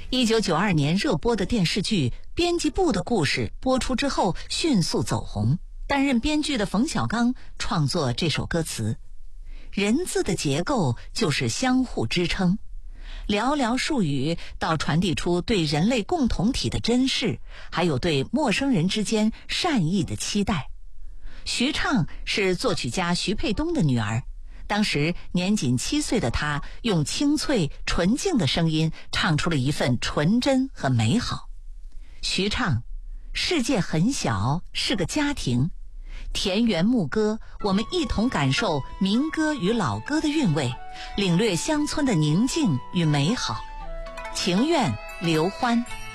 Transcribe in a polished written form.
1992年热播的电视剧《编辑部的故事》播出之后迅速走红，担任编剧的冯小刚创作这首歌词。人字的结构就是相互支撑，寥寥数语到传递出对人类共同体的珍视，还有对陌生人之间善意的期待。徐畅是作曲家徐沛东的女儿，当时年仅7岁的她，用清脆纯净的声音唱出了一份纯真和美好。徐畅，世界很小，是个家庭。田园牧歌，我们一同感受民歌与老歌的韵味，领略乡村的宁静与美好。情愿刘欢。